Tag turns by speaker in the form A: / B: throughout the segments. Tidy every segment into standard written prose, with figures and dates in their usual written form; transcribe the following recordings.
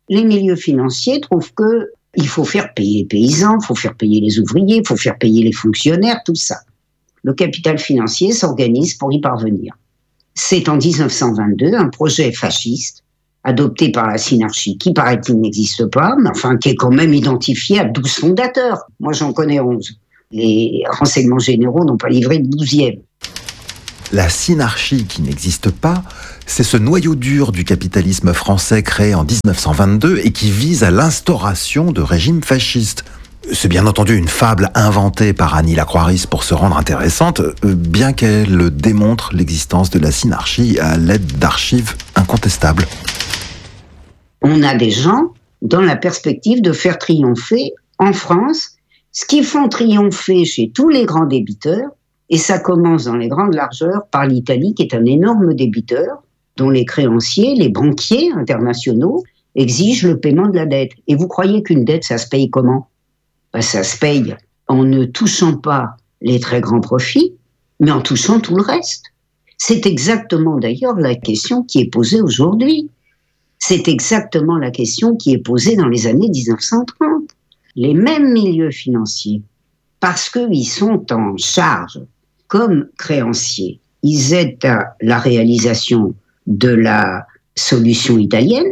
A: Les milieux financiers trouvent que il faut faire payer les paysans, il faut faire payer les ouvriers, il faut faire payer les fonctionnaires, tout ça. Le capital financier s'organise pour y parvenir. C'est en 1922 un projet fasciste adopté par la Synarchie, qui paraît-il n'existe pas, mais enfin qui est quand même identifié à 12 fondateurs. Moi j'en connais 11. Les renseignements généraux n'ont pas livré le 12e.
B: La Synarchie qui n'existe pas, c'est ce noyau dur du capitalisme français créé en 1922 et qui vise à l'instauration de régimes fascistes. C'est bien entendu une fable inventée par Annie Lacroix-Ris pour se rendre intéressante, bien qu'elle démontre l'existence de la Synarchie à l'aide d'archives incontestables.
A: On a des gens dans la perspective de faire triompher en France ce qui font triompher chez tous les grands débiteurs, et ça commence dans les grandes largeurs par l'Italie qui est un énorme débiteur dont les créanciers, les banquiers internationaux exigent le paiement de la dette. Et vous croyez qu'une dette, ça se paye comment ? Ça se paye en ne touchant pas les très grands profits, mais en touchant tout le reste. C'est exactement d'ailleurs la question qui est posée aujourd'hui. C'est exactement la question qui est posée dans les années 1930. Les mêmes milieux financiers, parce qu'ils sont en charge comme créanciers, ils aident à la réalisation de la solution italienne,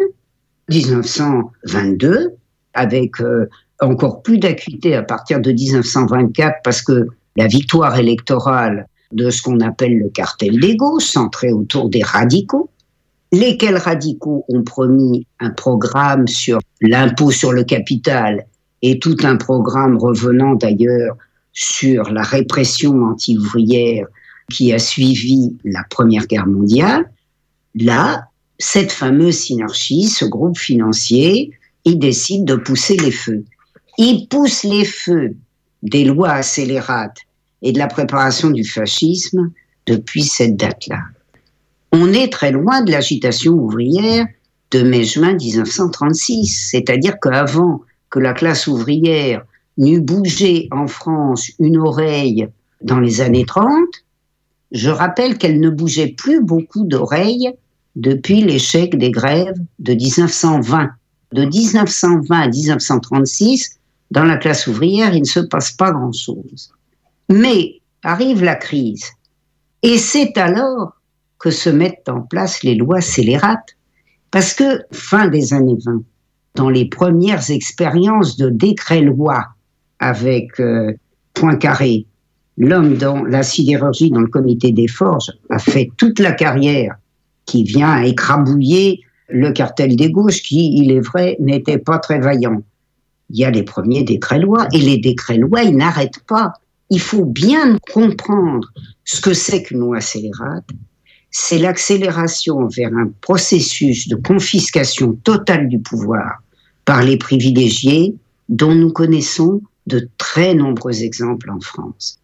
A: 1922, avec encore plus d'acuité à partir de 1924, parce que la victoire électorale de ce qu'on appelle le cartel des gauches, centré autour des radicaux, lesquels radicaux ont promis un programme sur l'impôt sur le capital et tout un programme revenant d'ailleurs sur la répression anti-ouvrière qui a suivi la Première Guerre mondiale. Là, cette fameuse Synarchie, ce groupe financier, il décide de pousser les feux. Il pousse les feux des lois accélérates et de la préparation du fascisme depuis cette date-là. On est très loin de l'agitation ouvrière de mai-juin 1936, c'est-à-dire qu'avant que la classe ouvrière n'eût bougé en France une oreille dans les années 30, je rappelle qu'elle ne bougeait plus beaucoup d'oreilles depuis l'échec des grèves de 1920. De 1920 à 1936, dans la classe ouvrière, il ne se passe pas grand-chose. Mais arrive la crise, et c'est alors que se mettent en place les lois scélérates. Parce que, fin des années 20, dans les premières expériences de décret-loi avec Poincaré, l'homme dans la sidérurgie, dans le comité des forges, a fait toute la carrière qui vient écrabouiller le cartel des gauches qui, il est vrai, n'était pas très vaillant. Il y a les premiers décrets-lois, et les décrets-lois, ils n'arrêtent pas. Il faut bien comprendre ce que c'est qu'une loi scélérate. C'est l'accélération vers un processus de confiscation totale du pouvoir par les privilégiés dont nous connaissons de très nombreux exemples en France.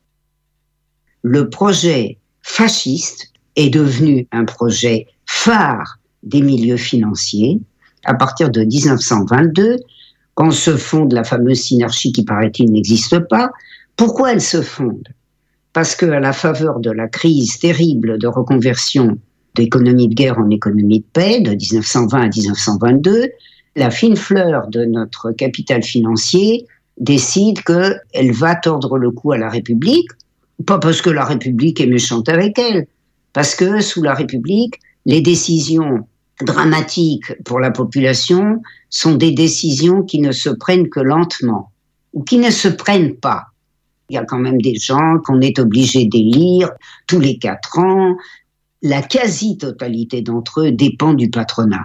A: Le projet fasciste est devenu un projet phare des milieux financiers à partir de 1922, quand se fonde la fameuse Synarchie qui, paraît-il, n'existe pas. Pourquoi elle se fonde ? Parce qu'à la faveur de la crise terrible de reconversion d'économie de guerre en économie de paix de 1920 à 1922, la fine fleur de notre capital financier décide qu'elle va tordre le cou à la République, pas parce que la République est méchante avec elle, parce que sous la République, les décisions dramatiques pour la population sont des décisions qui ne se prennent que lentement, ou qui ne se prennent pas. Il y a quand même des gens qu'on est obligé d'élire tous les 4 ans. La quasi-totalité d'entre eux dépend du patronat.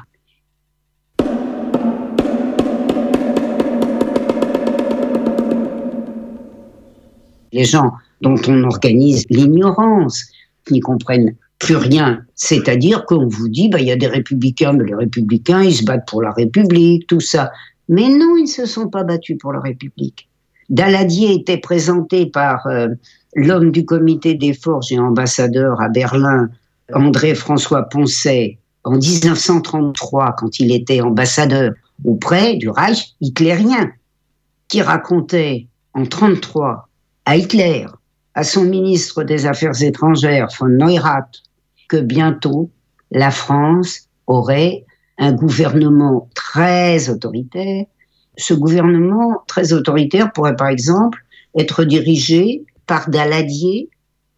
A: Les gens dont on organise l'ignorance, qui n'y comprennent plus rien, c'est-à-dire qu'on vous dit il y a des républicains, mais les républicains, ils se battent pour la République, tout ça. Mais non, ils ne se sont pas battus pour la République. Daladier était présenté par l'homme du comité des forges et ambassadeur à Berlin, André-François Poncet, en 1933, quand il était ambassadeur auprès du Reich hitlérien, qui racontait en 1933 à Hitler, à son ministre des Affaires étrangères, von Neurath, que bientôt la France aurait un gouvernement très autoritaire. Ce gouvernement très autoritaire pourrait par exemple être dirigé par Daladier,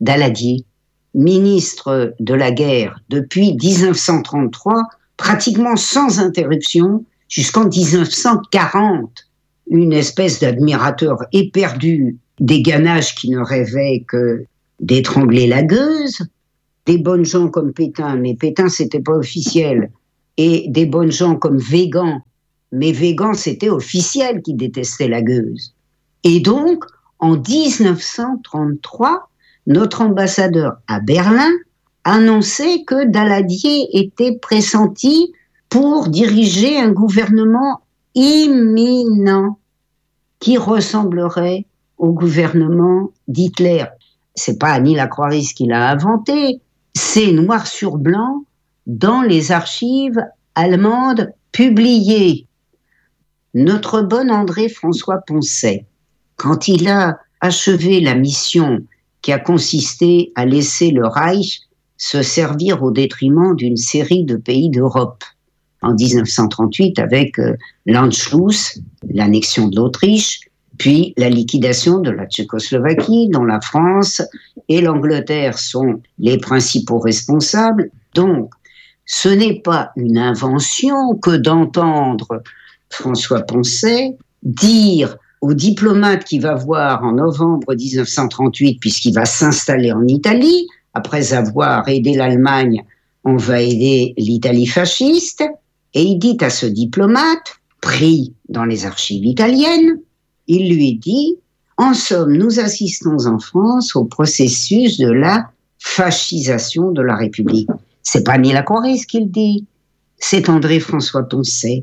A: ministre de la guerre depuis 1933, pratiquement sans interruption, jusqu'en 1940. Une espèce d'admirateur éperdu des ganaches qui ne rêvaient que d'étrangler la gueuse, des bonnes gens comme Pétain, mais Pétain c'était pas officiel, et des bonnes gens comme Végan, mais Végan c'était officiel qui détestait la gueuse. Et donc, en 1933, notre ambassadeur à Berlin annonçait que Daladier était pressenti pour diriger un gouvernement imminent qui ressemblerait au gouvernement d'Hitler. C'est pas Annie Lacroix-Ries qui l'a inventé, c'est noir sur blanc dans les archives allemandes publiées. Notre bon André-François Poncet, quand il a achevé la mission qui a consisté à laisser le Reich se servir au détriment d'une série de pays d'Europe, en 1938 avec l'Anschluss, l'annexion de l'Autriche, puis la liquidation de la Tchécoslovaquie, dont la France et l'Angleterre sont les principaux responsables. Donc, ce n'est pas une invention que d'entendre François Poncet dire au diplomate qui va voir en novembre 1938, puisqu'il va s'installer en Italie, après avoir aidé l'Allemagne, on va aider l'Italie fasciste, et il dit à ce diplomate, pris dans les archives italiennes, il lui dit « En somme, nous assistons en France au processus de la fascisation de la République. » C'est pas Annie Lacroix-Ries qui le dit, c'est André-François Poncet.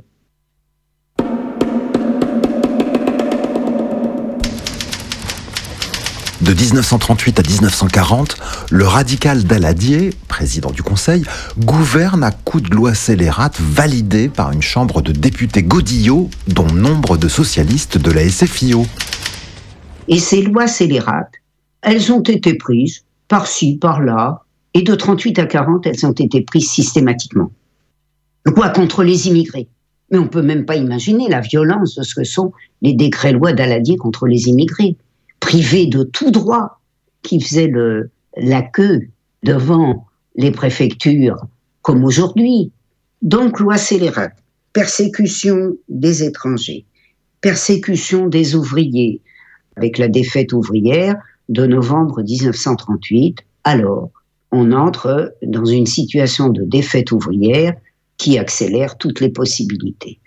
B: De 1938 à 1940, le radical Daladier, président du Conseil, gouverne à coups de loi scélérate validée par une chambre de députés godillots, dont nombre de socialistes de la SFIO.
A: Et ces lois scélérates, elles ont été prises par-ci, par-là, et de 38 à 40, elles ont été prises systématiquement. Loi contre les immigrés. Mais on ne peut même pas imaginer la violence de ce que sont les décrets-lois Daladier contre les immigrés. Privés de tout droit, qui faisaient la queue devant les préfectures, comme aujourd'hui. Donc, loi scélérate, persécution des étrangers, persécution des ouvriers, avec la défaite ouvrière de novembre 1938. Alors, on entre dans une situation de défaite ouvrière qui accélère toutes les possibilités.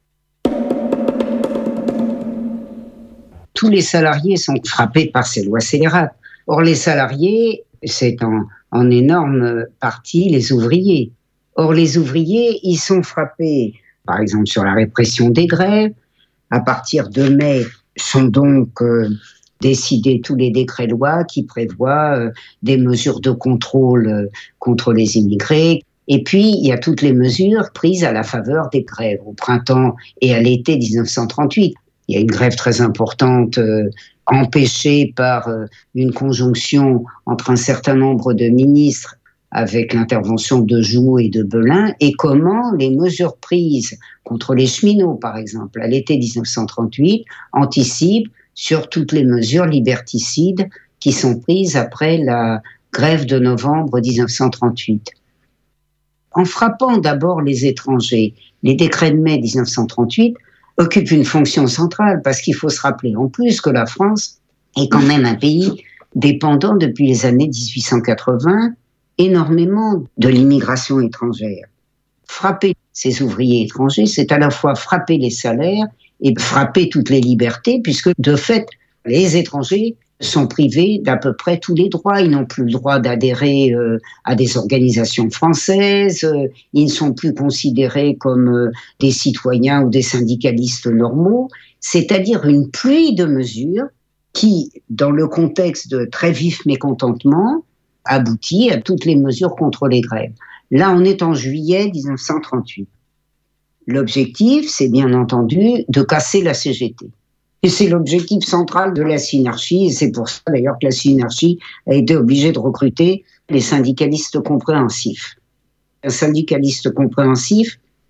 A: Tous les salariés sont frappés par ces lois scélérates. Or, les salariés, c'est en énorme partie les ouvriers. Or, les ouvriers, ils sont frappés, par exemple, sur la répression des grèves. À partir de mai, sont donc décidés tous les décrets-lois qui prévoient des mesures de contrôle contre les immigrés. Et puis, il y a toutes les mesures prises à la faveur des grèves, au printemps et à l'été 1938. Il y a une grève très importante empêchée par une conjonction entre un certain nombre de ministres avec l'intervention de Joux et de Belin, et comment les mesures prises contre les cheminots, par exemple, à l'été 1938, anticipent sur toutes les mesures liberticides qui sont prises après la grève de novembre 1938. En frappant d'abord les étrangers, les décrets de mai 1938 occupent une fonction centrale, parce qu'il faut se rappeler en plus que la France est quand même un pays dépendant depuis les années 1880 énormément de l'immigration étrangère. Frapper ces ouvriers étrangers, c'est à la fois frapper les salaires et frapper toutes les libertés, puisque de fait, les étrangers sont privés d'à peu près tous les droits. Ils n'ont plus le droit d'adhérer à des organisations françaises, ils ne sont plus considérés comme des citoyens ou des syndicalistes normaux, c'est-à-dire une pluie de mesures qui, dans le contexte de très vif mécontentement, aboutit à toutes les mesures contre les grèves. Là, on est en juillet 1938. L'objectif, c'est bien entendu de casser la CGT. Et c'est l'objectif central de la Synarchie, et c'est pour ça d'ailleurs que la Synarchie a été obligée de recruter les syndicalistes compréhensifs. Un syndicaliste compréhensif,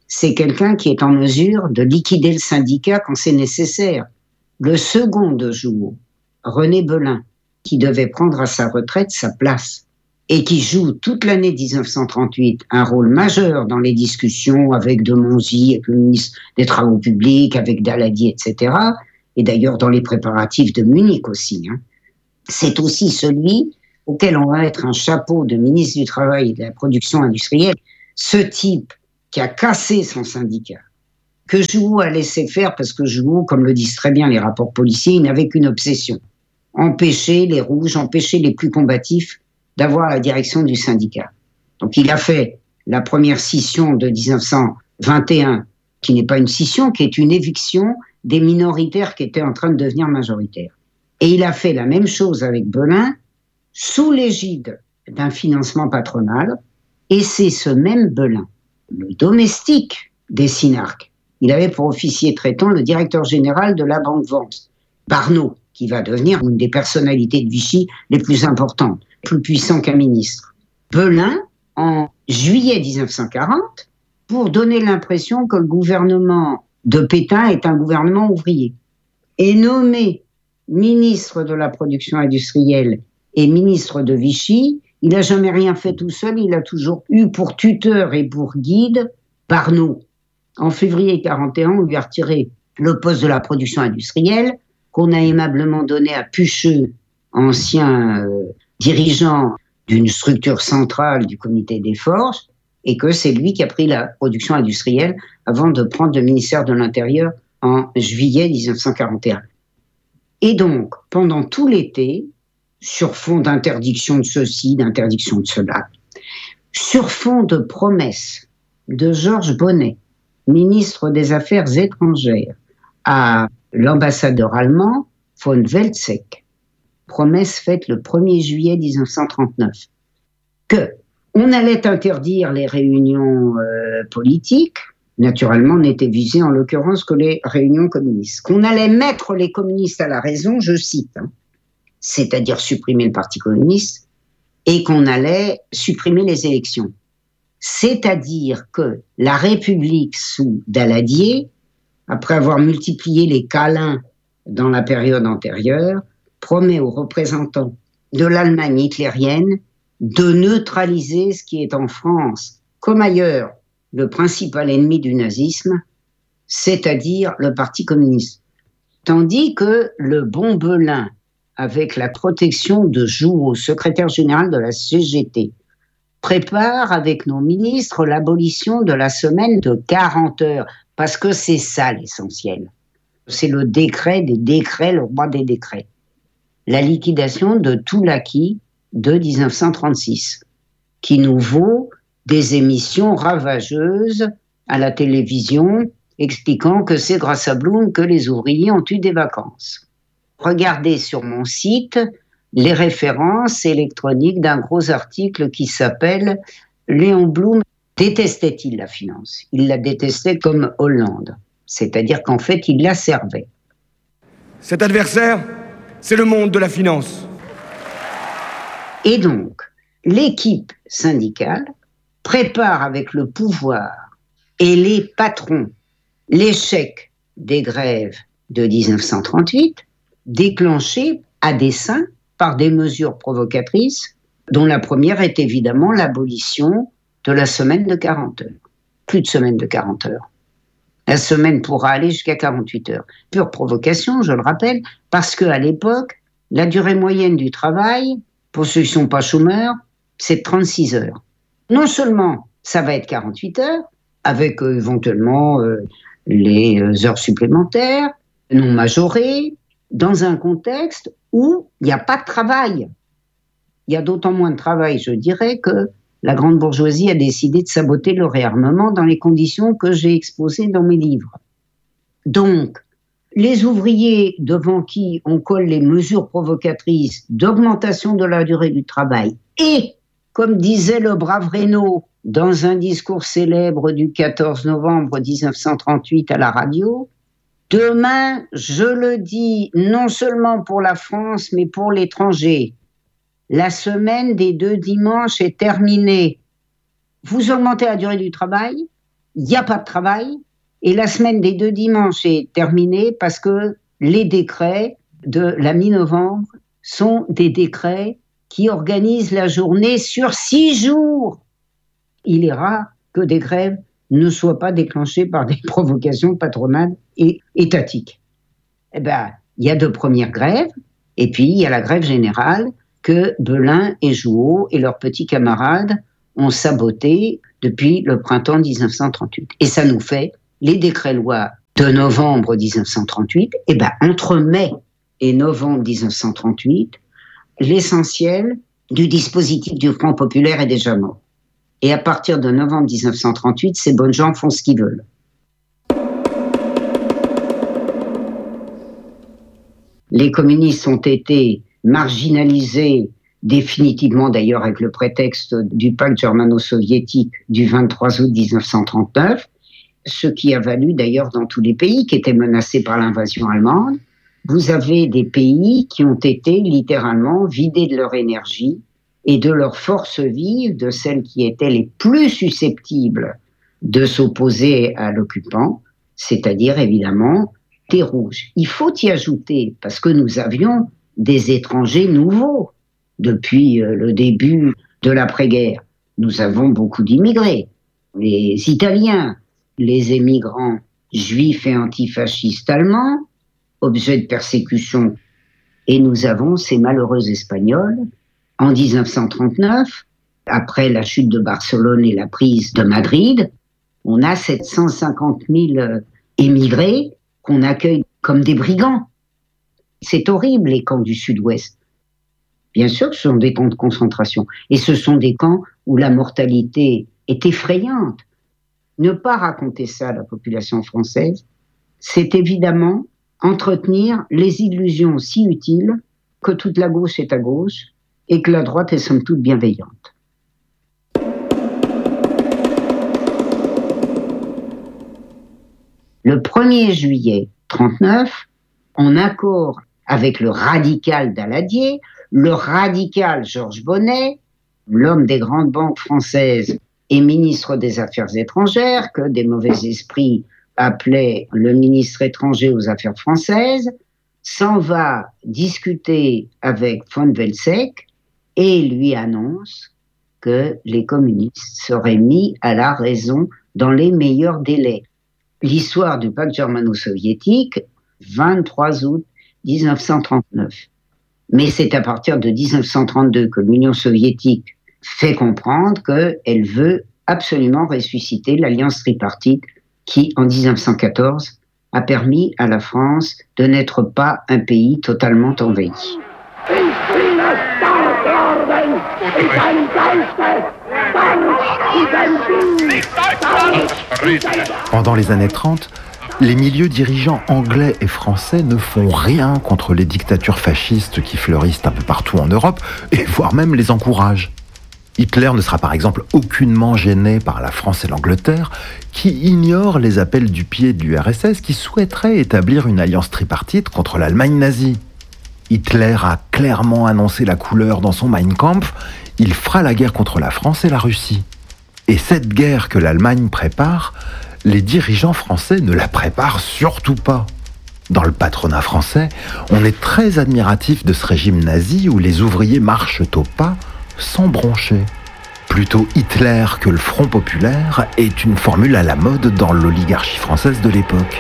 A: c'est quelqu'un qui est en mesure de liquider le syndicat quand c'est nécessaire. Le second de Jouhaud, René Belin, qui devait prendre à sa retraite sa place et qui joue toute l'année 1938 un rôle majeur dans les discussions avec de Monzy, avec le ministre des Travaux publics, avec Daladier, etc. Et d'ailleurs dans les préparatifs de Munich aussi. C'est aussi celui auquel on va mettre un chapeau de ministre du Travail et de la Production industrielle. Ce type qui a cassé son syndicat, que Jouhaud a laissé faire parce que Jouhaud, comme le disent très bien les rapports policiers, il n'avait qu'une obsession. Empêcher les rouges, empêcher les plus combatifs d'avoir la direction du syndicat. Donc il a fait la première scission de 1921, qui n'est pas une scission, qui est une éviction des minoritaires qui étaient en train de devenir majoritaires. Et il a fait la même chose avec Belin, sous l'égide d'un financement patronal, et c'est ce même Belin, le domestique des Synarques. Il avait pour officier traitant le directeur général de la Banque Vence, Barnaud, qui va devenir une des personnalités de Vichy les plus importantes, plus puissant qu'un ministre. Belin, en juillet 1940, pour donner l'impression que le gouvernement de Pétain est un gouvernement ouvrier, est nommé ministre de la production industrielle et ministre de Vichy. Il n'a jamais rien fait tout seul, il a toujours eu pour tuteur et pour guide Barnaud. En février 1941, on lui a retiré le poste de la production industrielle, qu'on a aimablement donné à Pucheux, ancien dirigeant d'une structure centrale du comité des forges, et que c'est lui qui a pris la production industrielle avant de prendre le ministère de l'Intérieur en juillet 1941. Et donc, pendant tout l'été, sur fond d'interdiction de ceci, d'interdiction de cela, sur fond de promesses de Georges Bonnet, ministre des Affaires étrangères, à l'ambassadeur allemand von Welzeck, promesse faite le 1er juillet 1939, qu'on allait interdire les réunions politiques. Naturellement, n'étaient visées en l'occurrence que les réunions communistes. Qu'on allait mettre les communistes à la raison, je cite, c'est-à-dire supprimer le Parti communiste, et qu'on allait supprimer les élections. C'est-à-dire que la République sous Daladier, après avoir multiplié les câlins dans la période antérieure, promet aux représentants de l'Allemagne hitlérienne de neutraliser ce qui est en France, comme ailleurs, le principal ennemi du nazisme, c'est-à-dire le Parti communiste. Tandis que le bon Belin, avec la protection de Jouhaud, secrétaire général de la CGT, prépare avec nos ministres l'abolition de la semaine de 40 heures, parce que c'est ça l'essentiel. C'est le décret des décrets, le roi des décrets. La liquidation de tout l'acquis de 1936, qui nous vaut des émissions ravageuses à la télévision, expliquant que c'est grâce à Blum que les ouvriers ont eu des vacances. Regardez sur mon site les références électroniques d'un gros article qui s'appelle « Léon Blum détestait-il la finance ?» Il la détestait comme Hollande, c'est-à-dire qu'en fait, il la servait.
C: Cet adversaire, c'est le monde de la finance.
A: Et donc, l'équipe syndicale prépare avec le pouvoir et les patrons l'échec des grèves de 1938, déclenché à dessein par des mesures provocatrices, dont la première est évidemment l'abolition de la semaine de 40 heures. Plus de semaine de 40 heures. La semaine pourra aller jusqu'à 48 heures. Pure provocation, je le rappelle, parce qu'à l'époque, la durée moyenne du travail, pour ceux qui ne sont pas chômeurs, c'est 36 heures. Non seulement ça va être 48 heures, avec éventuellement les heures supplémentaires, non majorées, dans un contexte où il n'y a pas de travail. Il y a d'autant moins de travail, je dirais, que la grande bourgeoisie a décidé de saboter le réarmement dans les conditions que j'ai exposées dans mes livres. Donc, les ouvriers devant qui on colle les mesures provocatrices d'augmentation de la durée du travail et, comme disait le brave Reynaud dans un discours célèbre du 14 novembre 1938 à la radio, demain, je le dis, non seulement pour la France, mais pour l'étranger, la semaine des 2 dimanches est terminée. Vous augmentez la durée du travail, il n'y a pas de travail. Et la semaine des 2 dimanches est terminée parce que les décrets de la mi-novembre sont des décrets qui organisent la journée sur 6 jours. Il est rare que des grèves ne soient pas déclenchées par des provocations patronales et étatiques. Eh ben, il y a 2 premières grèves, et puis il y a la grève générale que Belin et Jouot et leurs petits camarades ont saboté depuis le printemps 1938. Et ça nous fait les décrets-lois de novembre 1938. Et ben, entre mai et novembre 1938, l'essentiel du dispositif du Front populaire est déjà mort. Et à partir de novembre 1938, ces bonnes gens font ce qu'ils veulent. Les communistes ont été marginalisés définitivement, d'ailleurs avec le prétexte du pacte germano-soviétique du 23 août 1939, ce qui a valu d'ailleurs dans tous les pays qui étaient menacés par l'invasion allemande. Vous avez des pays qui ont été littéralement vidés de leur énergie et de leurs forces vives, de celles qui étaient les plus susceptibles de s'opposer à l'occupant, c'est-à-dire évidemment des rouges. Il faut y ajouter, parce que nous avions des étrangers nouveaux depuis le début de l'après-guerre. Nous avons beaucoup d'immigrés, les Italiens, les émigrants juifs et antifascistes allemands, objets de persécution, et nous avons ces malheureux Espagnols. En 1939, après la chute de Barcelone et la prise de Madrid, on a 750 000 émigrés qu'on accueille comme des brigands. C'est horrible, les camps du Sud-Ouest. Bien sûr que ce sont des camps de concentration. Et ce sont des camps où la mortalité est effrayante. Ne pas raconter ça à la population française, c'est évidemment entretenir les illusions si utiles que toute la gauche est à gauche et que la droite est somme toute bienveillante. Le 1er juillet 1939, en accord avec le radical Daladier, le radical Georges Bonnet, l'homme des grandes banques françaises et ministre des Affaires étrangères, que des mauvais esprits appelaient le ministre étranger aux Affaires françaises, s'en va discuter avec von Welseck et lui annonce que les communistes seraient mis à la raison dans les meilleurs délais. L'histoire du pacte germano-soviétique, 23 août 1939. Mais c'est à partir de 1932 que l'Union soviétique fait comprendre qu'elle veut absolument ressusciter l'alliance tripartite qui, en 1914, a permis à la France de n'être pas un pays totalement envahi.
B: Pendant les années 30, les milieux dirigeants anglais et français ne font rien contre les dictatures fascistes qui fleurissent un peu partout en Europe, et voire même les encouragent. Hitler ne sera par exemple aucunement gêné par la France et l'Angleterre, qui ignorent les appels du pied de l'URSS qui souhaiterait établir une alliance tripartite contre l'Allemagne nazie. Hitler a clairement annoncé la couleur dans son Mein Kampf, il fera la guerre contre la France et la Russie. Et cette guerre que l'Allemagne prépare, les dirigeants français ne la préparent surtout pas. Dans le patronat français, on est très admiratif de ce régime nazi où les ouvriers marchent au pas sans broncher. Plutôt Hitler que le Front populaire est une formule à la mode dans l'oligarchie française de l'époque.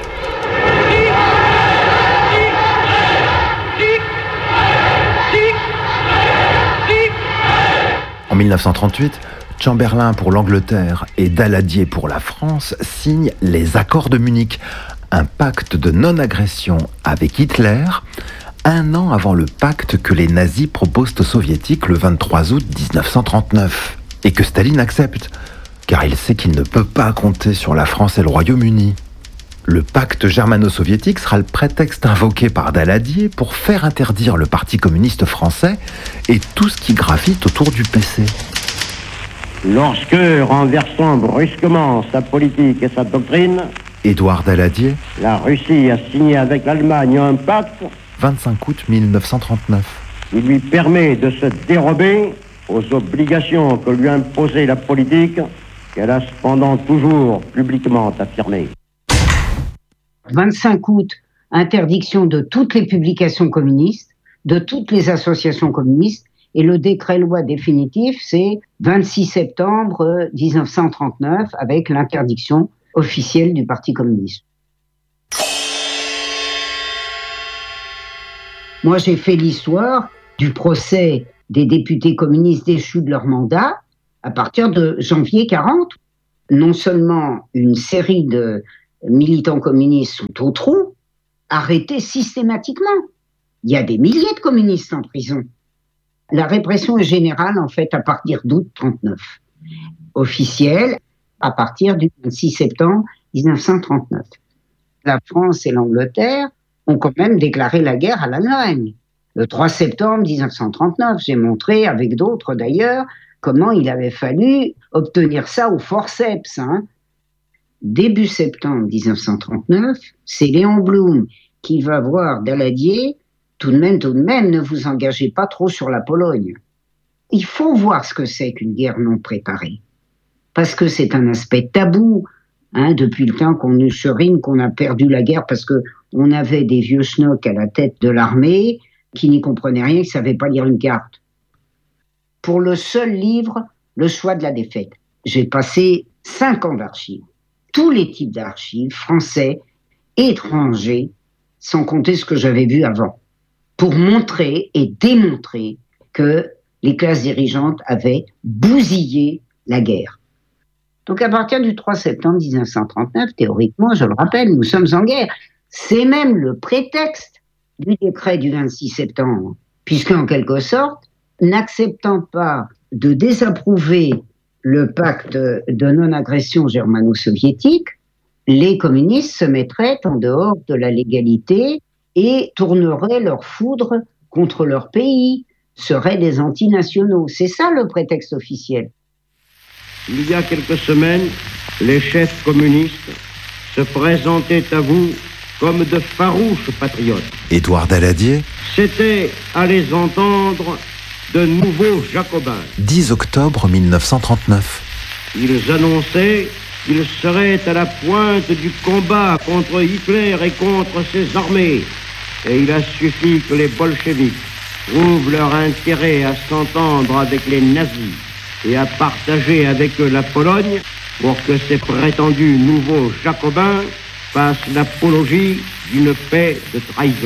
B: En 1938, Chamberlain pour l'Angleterre et Daladier pour la France signent les accords de Munich, un pacte de non-agression avec Hitler, un an avant le pacte que les nazis proposent aux soviétiques le 23 août 1939, et que Staline accepte, car il sait qu'il ne peut pas compter sur la France et le Royaume-Uni. Le pacte germano-soviétique sera le prétexte invoqué par Daladier pour faire interdire le Parti communiste français et tout ce qui gravite autour du PC.
D: Lorsque, renversant brusquement sa politique et sa doctrine,
B: Édouard Daladier,
D: la Russie a signé avec l'Allemagne un pacte
B: 25 août 1939.
D: qui lui permet de se dérober aux obligations que lui imposait la politique qu'elle a cependant toujours publiquement affirmé.
A: 25 août, interdiction de toutes les publications communistes, de toutes les associations communistes, et le décret-loi définitif, c'est 26 septembre 1939, avec l'interdiction officielle du Parti communiste. Moi, j'ai fait l'histoire du procès des députés communistes déchus de leur mandat à partir de janvier 40. Non seulement une série de militants communistes sont au trou, arrêtés systématiquement. Il y a des milliers de communistes en prison. La répression est générale, en fait, à partir d'août 39. Officielle, à partir du 26 septembre 1939. La France et l'Angleterre ont quand même déclaré la guerre à l'Allemagne. Le 3 septembre 1939, j'ai montré, avec d'autres d'ailleurs, comment il avait fallu obtenir ça au forceps. Début septembre 1939, c'est Léon Blum qui va voir Daladier. Tout de même, ne vous engagez pas trop sur la Pologne. Il faut voir ce que c'est qu'une guerre non préparée. Parce que c'est un aspect tabou, depuis le temps qu'on nous serine, qu'on a perdu la guerre parce qu'on avait des vieux schnocks à la tête de l'armée qui n'y comprenaient rien, qui ne savaient pas lire une carte. Pour le seul livre, Le choix de la défaite, j'ai passé 5 ans d'archives. Tous les types d'archives, français, étrangers, sans compter ce que j'avais vu avant, pour montrer et démontrer que les classes dirigeantes avaient bousillé la guerre. Donc à partir du 3 septembre 1939, théoriquement, je le rappelle, nous sommes en guerre. C'est même le prétexte du décret du 26 septembre, puisque en quelque sorte, n'acceptant pas de désapprouver le pacte de non-agression germano-soviétique, les communistes se mettraient en dehors de la légalité et tourneraient leur foudre contre leur pays, seraient des antinationaux. C'est ça le prétexte officiel.
D: Il y a quelques semaines, les chefs communistes se présentaient à vous comme de farouches patriotes.
B: Édouard Daladier.
D: C'était, à les entendre, de nouveaux jacobins.
B: 10 octobre 1939.
D: Ils annonçaient qu'ils seraient à la pointe du combat contre Hitler et contre ses armées. Et il a suffi que les bolcheviks trouvent leur intérêt à s'entendre avec les nazis et à partager avec eux la Pologne pour que ces prétendus nouveaux jacobins fassent l'apologie d'une paix de trahison.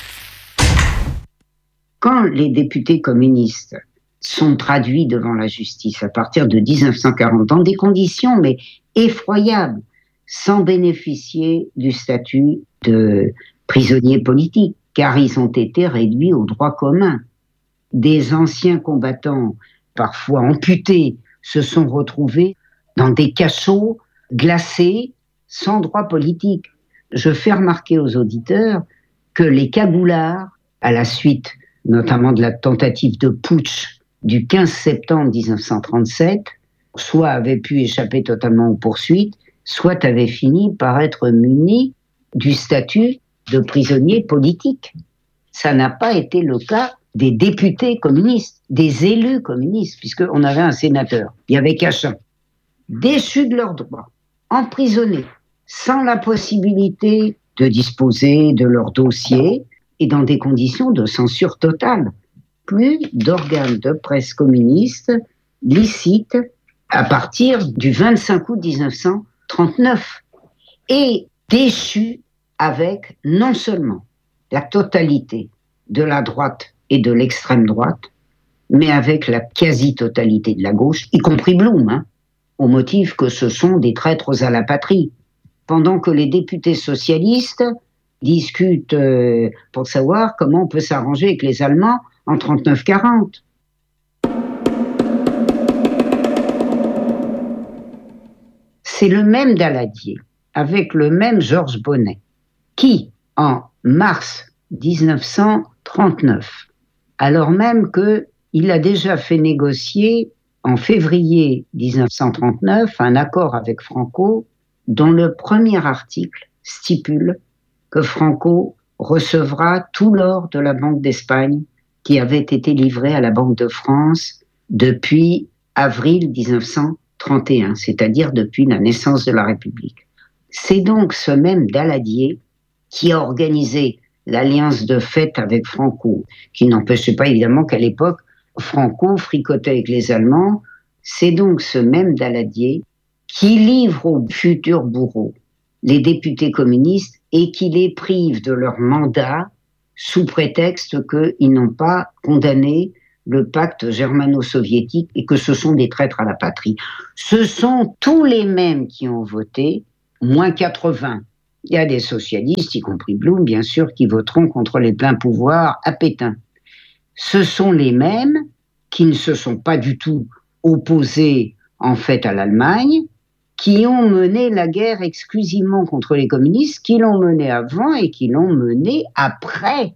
A: Quand les députés communistes sont traduits devant la justice à partir de 1940 dans des conditions mais effroyables, sans bénéficier du statut de prisonniers politiques, car ils ont été réduits au droit commun. Des anciens combattants, parfois amputés, se sont retrouvés dans des cachots glacés, sans droit politique. Je fais remarquer aux auditeurs que les cagoulards, à la suite notamment de la tentative de putsch du 15 septembre 1937, soit avaient pu échapper totalement aux poursuites, soit avaient fini par être munis du statut de prisonniers politiques. Ça n'a pas été le cas des députés communistes, des élus communistes, puisqu'on avait un sénateur, il y avait Cachin, déchus de leurs droits, emprisonnés, sans la possibilité de disposer de leur dossier et dans des conditions de censure totale. Plus d'organes de presse communistes licites à partir du 25 août 1939 et déchus avec non seulement la totalité de la droite et de l'extrême droite, mais avec la quasi-totalité de la gauche, y compris Blum, au motif que ce sont des traîtres à la patrie. Pendant que les députés socialistes discutent pour savoir comment on peut s'arranger avec les Allemands en 39-40. C'est le même Daladier, avec le même Georges Bonnet, qui, en mars 1939, alors même qu'il a déjà fait négocier en février 1939 un accord avec Franco dont le premier article stipule que Franco recevra tout l'or de la Banque d'Espagne qui avait été livré à la Banque de France depuis avril 1939. 31, c'est-à-dire depuis la naissance de la République. C'est donc ce même Daladier qui a organisé l'alliance de fait avec Franco, qui n'empêchait pas évidemment qu'à l'époque, Franco fricotait avec les Allemands. C'est donc ce même Daladier qui livre aux futurs bourreaux les députés communistes et qui les prive de leur mandat sous prétexte qu'ils n'ont pas condamné le pacte germano-soviétique et que ce sont des traîtres à la patrie. Ce sont tous les mêmes qui ont voté, moins 80. Il y a des socialistes, y compris Blum, bien sûr, qui voteront contre les pleins pouvoirs à Pétain. Ce sont les mêmes qui ne se sont pas du tout opposés, en fait, à l'Allemagne, qui ont mené la guerre exclusivement contre les communistes, qui l'ont menée avant et qui l'ont menée après.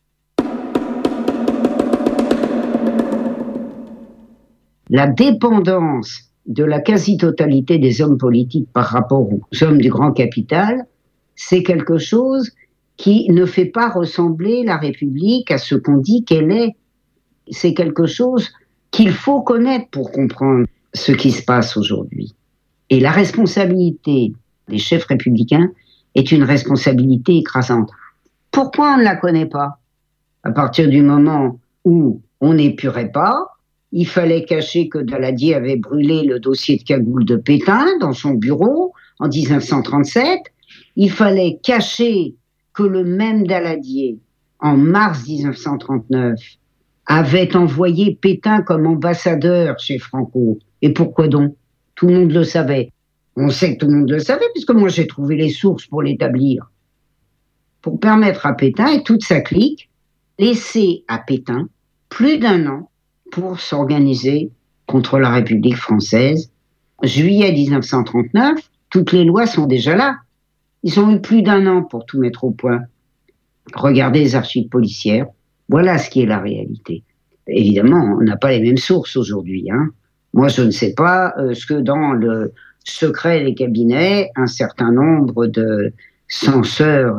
A: La dépendance de la quasi-totalité des hommes politiques par rapport aux hommes du grand capital, c'est quelque chose qui ne fait pas ressembler la République à ce qu'on dit qu'elle est. C'est quelque chose qu'il faut connaître pour comprendre ce qui se passe aujourd'hui. Et la responsabilité des chefs républicains est une responsabilité écrasante. Pourquoi on ne la connaît pas ? À partir du moment où on n'épurait pas, il fallait cacher que Daladier avait brûlé le dossier de cagoule de Pétain dans son bureau en 1937. Il fallait cacher que le même Daladier, en mars 1939, avait envoyé Pétain comme ambassadeur chez Franco. Et pourquoi donc ? Tout le monde le savait. On sait que tout le monde le savait, puisque moi j'ai trouvé les sources pour l'établir. Pour permettre à Pétain et toute sa clique, laisser à Pétain plus d'1 an pour s'organiser contre la République française. Juillet 1939, toutes les lois sont déjà là. Ils ont eu plus d'1 an pour tout mettre au point. Regardez les archives policières. Voilà ce qui est la réalité. Évidemment, on n'a pas les mêmes sources aujourd'hui, hein. Moi, je ne sais pas ce que dans le secret des cabinets, un certain nombre de censeurs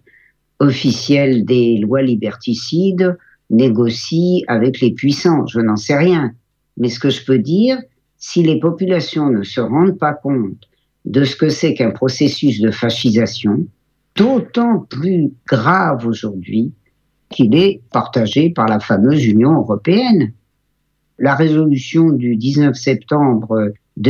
A: officiels des lois liberticides négocient avec les puissants. Je n'en sais rien. Mais ce que je peux dire, si les populations ne se rendent pas compte de ce que c'est qu'un processus de fascisation, d'autant plus grave aujourd'hui qu'il est partagé par la fameuse Union européenne. La résolution du 19 septembre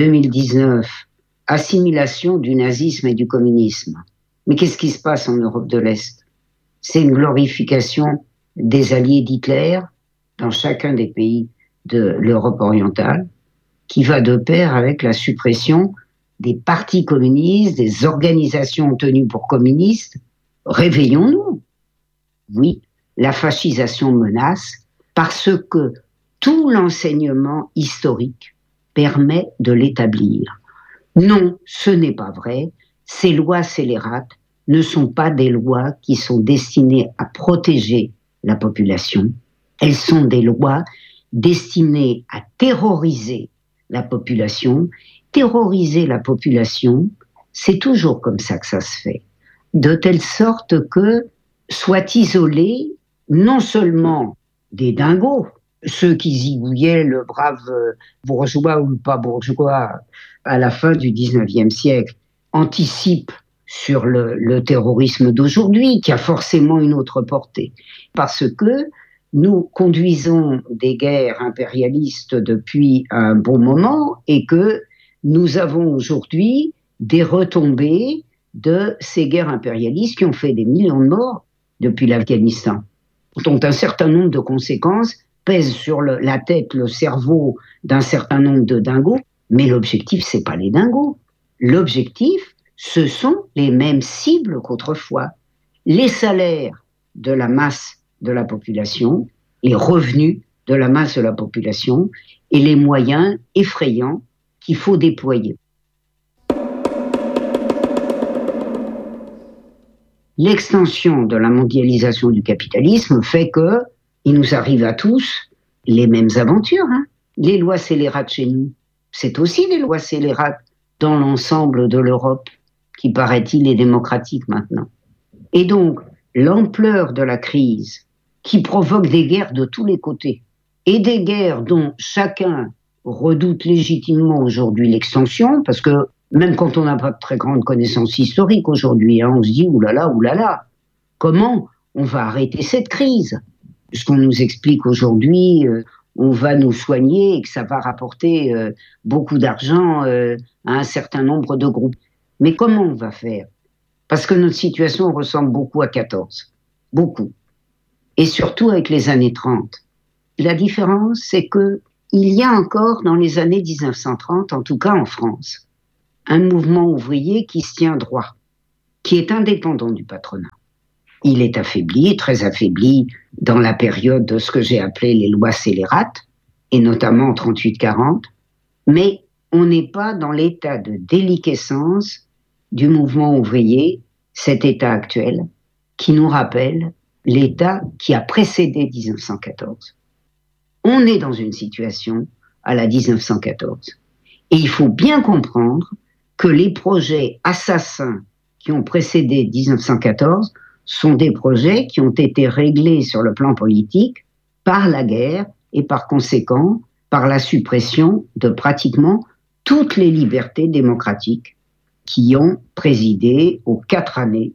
A: 2019, assimilation du nazisme et du communisme. Mais qu'est-ce qui se passe en Europe de l'Est ? C'est une glorification des alliés d'Hitler dans chacun des pays de l'Europe orientale, qui va de pair avec la suppression des partis communistes, des organisations tenues pour communistes. Réveillons-nous. Oui, la fascisation menace parce que tout l'enseignement historique permet de l'établir. Non, ce n'est pas vrai. Ces lois scélérates ne sont pas des lois qui sont destinées à protéger la population. Elles sont des lois destinées à terroriser la population. Terroriser la population, c'est toujours comme ça que ça se fait. De telle sorte que soient isolés non seulement des dingos, ceux qui zigouillaient le brave bourgeois ou pas bourgeois à la fin du 19e siècle, anticipent sur le terrorisme d'aujourd'hui, qui a forcément une autre portée. Parce que nous conduisons des guerres impérialistes depuis un bon moment et que nous avons aujourd'hui des retombées de ces guerres impérialistes qui ont fait des millions de morts depuis l'Afghanistan, dont un certain nombre de conséquences pèsent sur la tête, le cerveau d'un certain nombre de dingos. Mais l'objectif, c'est pas les dingos. L'objectif, ce sont les mêmes cibles qu'autrefois. Les salaires de la masse de la population, les revenus de la masse de la population et les moyens effrayants qu'il faut déployer. L'extension de la mondialisation du capitalisme fait que il nous arrive à tous les mêmes aventures. Hein. Les lois scélérates chez nous, c'est aussi des lois scélérates dans l'ensemble de l'Europe, qui paraît-il est démocratique maintenant. Et donc, l'ampleur de la crise qui provoque des guerres de tous les côtés, et des guerres dont chacun redoute légitimement aujourd'hui l'extension, parce que même quand on n'a pas de très grande connaissance historique aujourd'hui, on se dit oulala, comment on va arrêter cette crise? Ce qu'on nous explique aujourd'hui, on va nous soigner et que ça va rapporter beaucoup d'argent à un certain nombre de groupes. Mais comment on va faire? Parce que notre situation ressemble beaucoup à 14. Beaucoup. Et surtout avec les années 30. La différence, c'est que il y a encore dans les années 1930, en tout cas en France, un mouvement ouvrier qui se tient droit, qui est indépendant du patronat. Il est affaibli, très affaibli, dans la période de ce que j'ai appelé les lois scélérates, et notamment en 38-40, mais on n'est pas dans l'état de déliquescence du mouvement ouvrier, cet état actuel, qui nous rappelle l'état qui a précédé 1914. On est dans une situation à la 1914. Et il faut bien comprendre que les projets assassins qui ont précédé 1914 sont des projets qui ont été réglés sur le plan politique par la guerre et par conséquent par la suppression de pratiquement toutes les libertés démocratiques qui ont présidé aux 4 années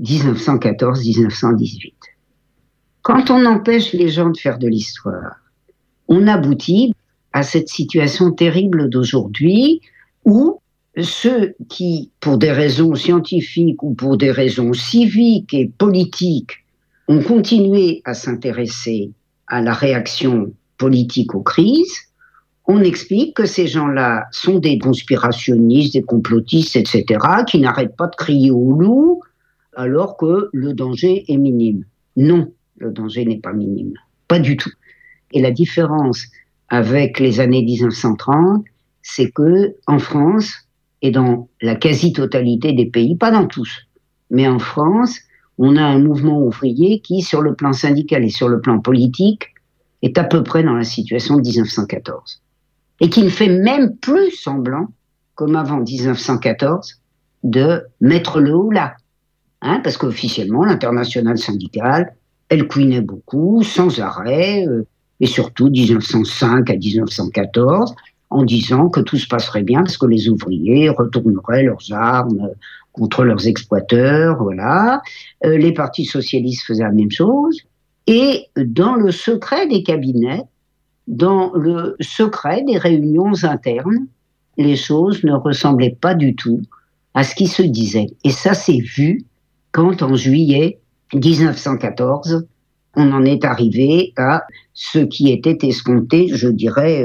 A: 1914-1918. Quand on empêche les gens de faire de l'histoire, on aboutit à cette situation terrible d'aujourd'hui où ceux qui, pour des raisons scientifiques ou pour des raisons civiques et politiques, ont continué à s'intéresser à la réaction politique aux crises, on explique que ces gens-là sont des conspirationnistes, des complotistes, etc., qui n'arrêtent pas de crier au loup alors que le danger est minime. Non, le danger n'est pas minime, pas du tout. Et la différence avec les années 1930, c'est que en France, et dans la quasi-totalité des pays, pas dans tous, mais en France, on a un mouvement ouvrier qui, sur le plan syndical et sur le plan politique, est à peu près dans la situation de 1914. Et qui ne fait même plus semblant, comme avant 1914, de mettre le haut là. Parce qu'officiellement, l'internationale syndicale, elle couinait beaucoup, sans arrêt, et surtout 1905 à 1914, en disant que tout se passerait bien parce que les ouvriers retourneraient leurs armes contre leurs exploiteurs, voilà. Les partis socialistes faisaient la même chose. Et dans le secret des cabinets, dans le secret des réunions internes, les choses ne ressemblaient pas du tout à ce qui se disait. Et ça s'est vu quand, en juillet 1914, on en est arrivé à ce qui était escompté, je dirais,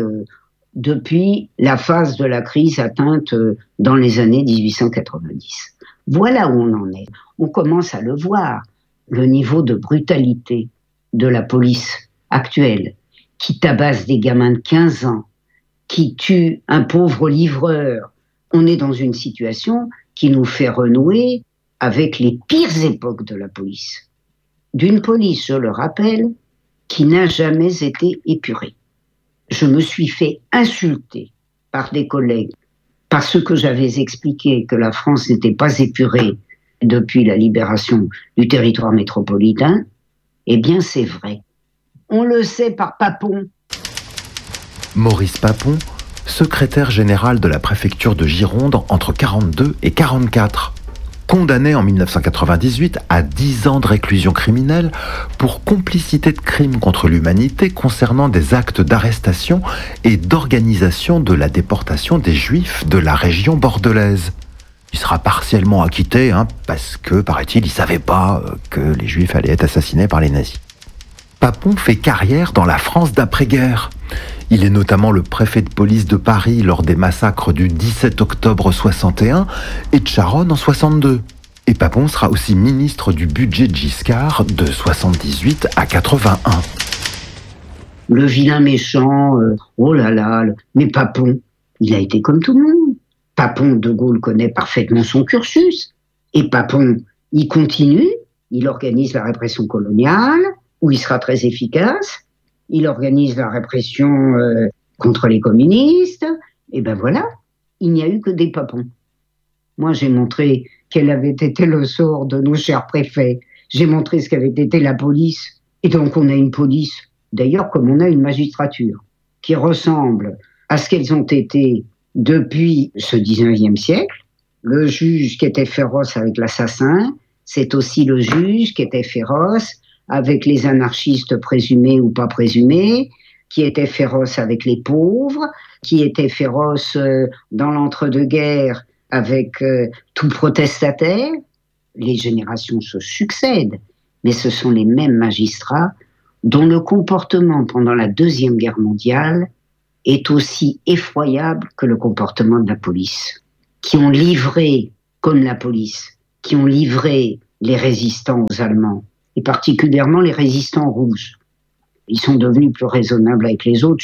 A: depuis la phase de la crise atteinte dans les années 1890. Voilà où on en est. On commence à le voir, le niveau de brutalité de la police actuelle, qui tabasse des gamins de 15 ans, qui tue un pauvre livreur. On est dans une situation qui nous fait renouer avec les pires époques de la police. D'une police, je le rappelle, qui n'a jamais été épurée. Je me suis fait insulter par des collègues parce que j'avais expliqué que la France n'était pas épurée depuis la libération du territoire métropolitain. Eh bien, c'est vrai. On le sait par Papon.
B: Maurice Papon, secrétaire général de la préfecture de Gironde entre 42 et 44. Condamné en 1998 à 10 ans de réclusion criminelle pour complicité de crimes contre l'humanité concernant des actes d'arrestation et d'organisation de la déportation des Juifs de la région bordelaise. Il sera partiellement acquitté, parce que, paraît-il, il ne savait pas que les Juifs allaient être assassinés par les nazis. Papon fait carrière dans la France d'après-guerre. Il est notamment le préfet de police de Paris lors des massacres du 17 octobre 61 et de Charonne en 62. Et Papon sera aussi ministre du budget de Giscard de 78 à 81.
A: Le vilain méchant, oh là là, mais Papon, il a été comme tout le monde. Papon, De Gaulle connaît parfaitement son cursus. Et Papon, il continue, il organise la répression coloniale, où il sera très efficace. Il organise la répression contre les communistes. Et ben voilà, il n'y a eu que des Papons. Moi, j'ai montré quel avait été le sort de nos chers préfets. J'ai montré ce qu'avait été la police. Et donc, on a une police, d'ailleurs, comme on a une magistrature, qui ressemble à ce qu'elles ont été depuis ce 19e siècle. Le juge qui était féroce avec l'assassin, c'est aussi le juge qui était féroce avec les anarchistes présumés ou pas présumés, qui était féroce avec les pauvres, qui était féroce dans l'entre-deux-guerres avec tout protestataire. Les générations se succèdent, mais ce sont les mêmes magistrats dont le comportement pendant la Deuxième Guerre mondiale est aussi effroyable que le comportement de la police, qui ont livré, comme la police, qui ont livré les résistants aux Allemands, et particulièrement les résistants rouges. Ils sont devenus plus raisonnables avec les autres.